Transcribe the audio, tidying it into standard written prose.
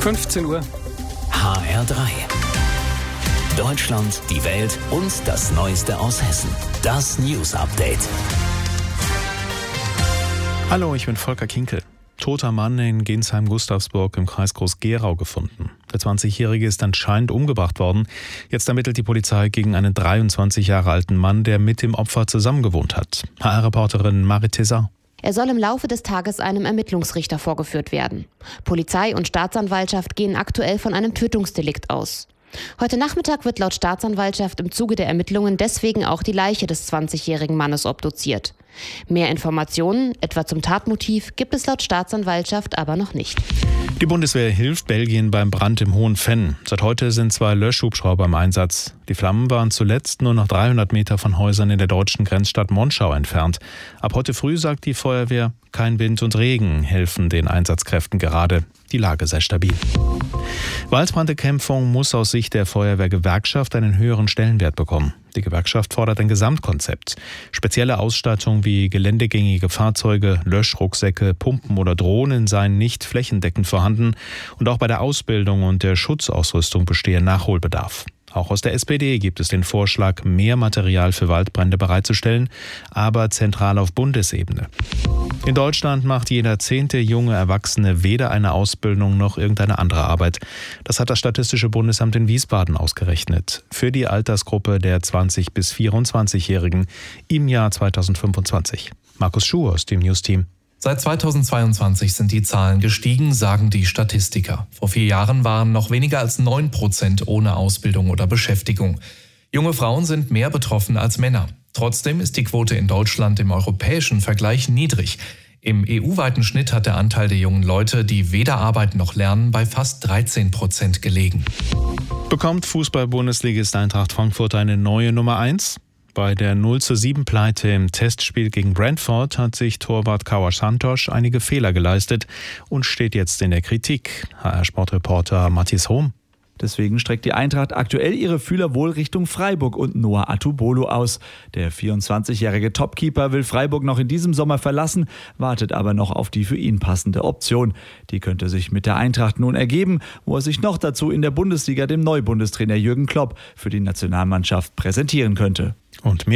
15 Uhr. HR3. Deutschland, die Welt und das Neueste aus Hessen. Das News Update. Hallo, ich bin Volker Kinkel. Toter Mann in Gensheim-Gustavsburg im Kreis Groß-Gerau gefunden. Der 20-Jährige ist anscheinend umgebracht worden. Jetzt ermittelt die Polizei gegen einen 23 Jahre alten Mann, der mit dem Opfer zusammengewohnt hat. HR-Reporterin Marit Tessar. Er soll im Laufe des Tages einem Ermittlungsrichter vorgeführt werden. Polizei und Staatsanwaltschaft gehen aktuell von einem Tötungsdelikt aus. Heute Nachmittag wird laut Staatsanwaltschaft im Zuge der Ermittlungen deswegen auch die Leiche des 20-jährigen Mannes obduziert. Mehr Informationen, etwa zum Tatmotiv, gibt es laut Staatsanwaltschaft aber noch nicht. Die Bundeswehr hilft Belgien beim Brand im Hohen Venn. Seit heute sind 2 Löschhubschrauber im Einsatz. Die Flammen waren zuletzt nur noch 300 Meter von Häusern in der deutschen Grenzstadt Monschau entfernt. Ab heute früh sagt die Feuerwehr, kein Wind und Regen helfen den Einsatzkräften gerade. Die Lage sei stabil. Waldbrandbekämpfung muss aus Sicht der Feuerwehrgewerkschaft einen höheren Stellenwert bekommen. Die Gewerkschaft fordert ein Gesamtkonzept. Spezielle Ausstattung wie geländegängige Fahrzeuge, Löschrucksäcke, Pumpen oder Drohnen seien nicht flächendeckend vorhanden. Und auch bei der Ausbildung und der Schutzausrüstung bestehe Nachholbedarf. Auch aus der SPD gibt es den Vorschlag, mehr Material für Waldbrände bereitzustellen, aber zentral auf Bundesebene. In Deutschland macht jeder 10. junge Erwachsene weder eine Ausbildung noch irgendeine andere Arbeit. Das hat das Statistische Bundesamt in Wiesbaden ausgerechnet. Für die Altersgruppe der 20- bis 24-Jährigen im Jahr 2025. Markus Schuh aus dem News-Team. Seit 2022 sind die Zahlen gestiegen, sagen die Statistiker. Vor 4 Jahren waren noch weniger als 9% ohne Ausbildung oder Beschäftigung. Junge Frauen sind mehr betroffen als Männer. Trotzdem ist die Quote in Deutschland im europäischen Vergleich niedrig. Im EU-weiten Schnitt hat der Anteil der jungen Leute, die weder arbeiten noch lernen, bei fast 13% gelegen. Bekommt Fußball-Bundesligist Eintracht Frankfurt eine neue Nummer 1? Bei der 0:7-Pleite im Testspiel gegen Brentford hat sich Torwart Károly Santos einige Fehler geleistet und steht jetzt in der Kritik. HR-Sportreporter Matthias Hohm. Deswegen streckt die Eintracht aktuell ihre Fühler wohl Richtung Freiburg und Noah Atubolo aus. Der 24-jährige Topkeeper will Freiburg noch in diesem Sommer verlassen, wartet aber noch auf die für ihn passende Option. Die könnte sich mit der Eintracht nun ergeben, wo er sich noch dazu in der Bundesliga dem Neubundestrainer Jürgen Klopp für die Nationalmannschaft präsentieren könnte. Und mehr